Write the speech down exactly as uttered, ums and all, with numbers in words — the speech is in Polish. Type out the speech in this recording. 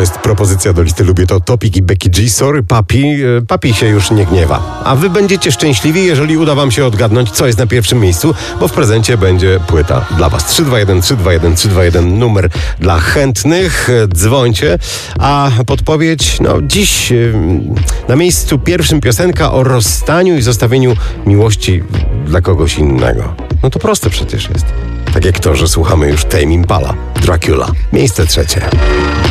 jest propozycja do listy Lubię to Topik i Becky G. Sorry papi, papi się już nie gniewa. A wy będziecie szczęśliwi, jeżeli uda wam się odgadnąć, co jest na pierwszym miejscu, bo w prezencie będzie płyta dla was. trzy dwa jeden trzy dwa jeden trzy dwa jeden numer dla chętnych. Dzwońcie. A podpowiedź, no dziś na miejscu pierwszym piosenka o rozstaniu i zostawieniu miłości dla kogoś innego. No to proste przecież jest. Tak jak to, że słuchamy już Tame Impala, Dracula. Miejsce trzecie.